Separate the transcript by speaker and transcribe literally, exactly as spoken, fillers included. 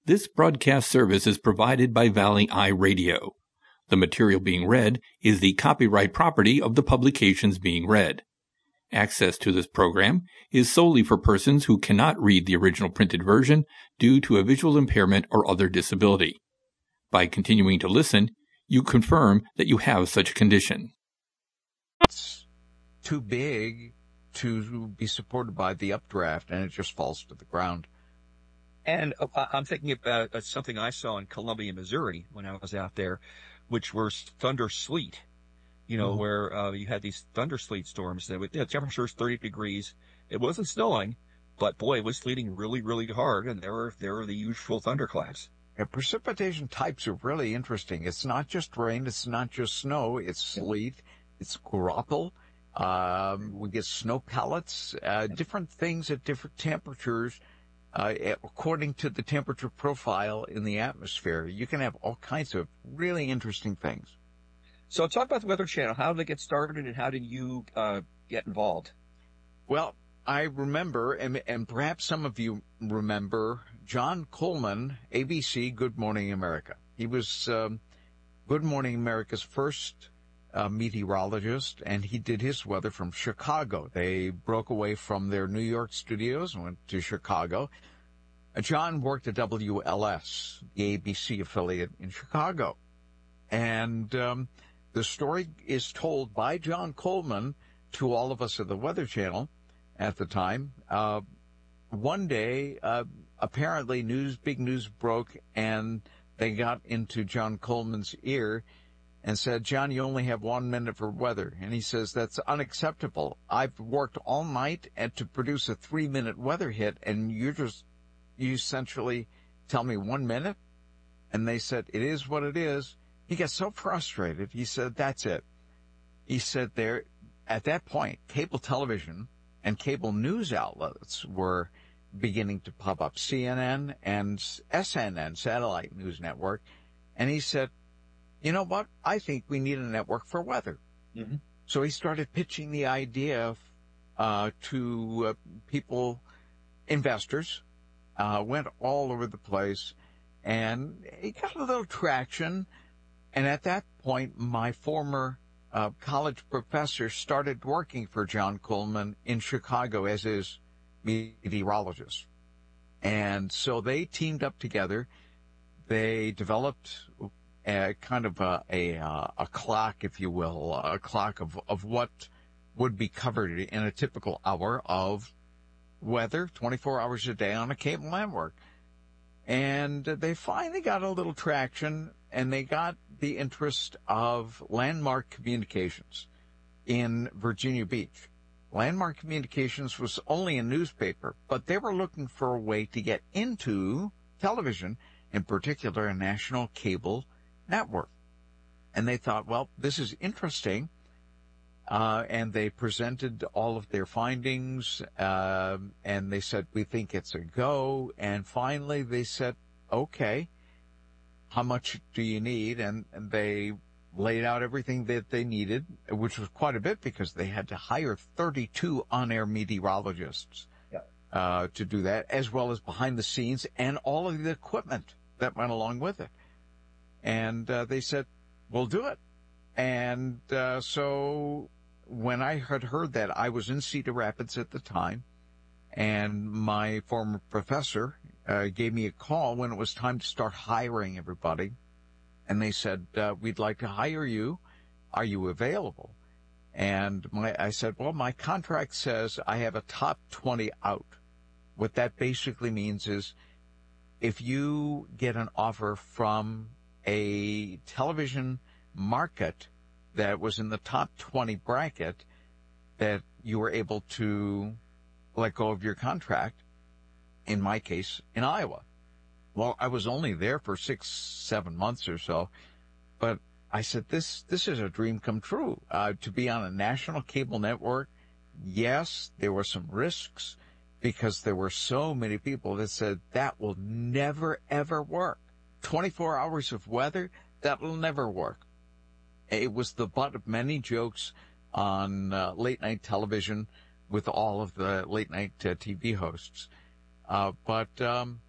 Speaker 1: This broadcast service is provided by Valley Eye Radio. The material being read is the copyright property of the publications being read. Access to this program is solely for persons who cannot read the original printed version due to a visual impairment or other disability. By continuing to listen, you confirm that you have such a condition.
Speaker 2: It's too big to be supported by the updraft, and it just falls to the ground.
Speaker 3: And uh, I'm thinking about uh, something I saw in Columbia, Missouri, when I was out there, which were thunder sleet. You know, mm-hmm. where uh, you had these thunder sleet storms. That would, you know, temperatures thirty degrees. It wasn't snowing, but boy, it was sleeting really, really hard, and there were there were the usual thunderclaps.
Speaker 2: Yeah, precipitation types are really interesting. It's not just rain. It's not just snow. It's sleet. It's graupel. Um, we get snow pellets. Uh, different things at different temperatures. Uh, according to the temperature profile in the atmosphere, you can have all kinds of really interesting things.
Speaker 3: So talk about the Weather Channel. How did it get started, and how did you uh, get involved?
Speaker 2: Well, I remember, and, and perhaps some of you remember, John Coleman, A B C, Good Morning America. He was um, Good Morning America's first uh, meteorologist, and he did his weather from Chicago. They broke away from their New York studios and went to Chicago. Uh, John worked at W L S, the A B C affiliate in Chicago. And um, the story is told by John Coleman to all of us at the Weather Channel at the time. Uh, one day, uh, apparently news, big news broke, and they got into John Coleman's ear and said, "John, you only have one minute for weather." And he says, "That's unacceptable. I've worked all night and to produce a three-minute weather hit, and you're just, you essentially tell me one minute?" And they said, "It is what it is." He got so frustrated, he said, "That's it." He said there, at that point, cable television and cable news outlets were beginning to pop up, C N N and S N N, Satellite News Network. And he said, "You know what? I think we need a network for weather." Mm-hmm. So he started pitching the idea uh, to uh, people, investors, uh, went all over the place, and he got a little traction. And at that point, my former uh, college professor started working for John Coleman in Chicago as his meteorologist. And so they teamed up together. They developed a kind of a, a, a clock, if you will, a clock of, of what would be covered in a typical hour of weather, twenty-four hours a day on a cable network. And they finally got a little traction, and they got the interest of Landmark Communications in Virginia Beach. Landmark Communications was only a newspaper, but they were looking for a way to get into television, in particular a national cable network. And they thought, well, this is interesting. Uh, and they presented all of their findings, uh, and they said, "We think it's a go." And finally they said, "Okay, how much do you need?" And, and they laid out everything that they needed, which was quite a bit because they had to hire thirty-two on-air meteorologists yeah. uh, to do that, as well as behind the scenes and all of the equipment that went along with it. And uh, they said, "We'll do it." And uh, so when I had heard that, I was in Cedar Rapids at the time, and my former professor uh, gave me a call when it was time to start hiring everybody. And they said, uh, "We'd like to hire you. Are you available?" And my, I said, "Well, my contract says I have a top twenty out." What that basically means is if you get an offer from a television market that was in the top twenty bracket, that you were able to let go of your contract, in my case, in Iowa. Well, I was only there for six, seven months or so, but I said, this this is a dream come true. Uh, to be on a national cable network, yes, there were some risks because there were so many people that said that will never, ever work. twenty-four hours of weather, that will never work. It was the butt of many jokes on uh, late-night television with all of the late-night uh, T V hosts. Uh, but um,